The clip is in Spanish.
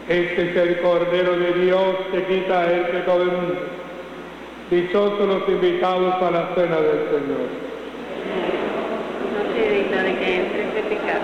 Este es el Cordero de Dios que quita el pecado del mundo. Dichosos los invitados a la cena del Señor. No soy digno de que entre este pecado.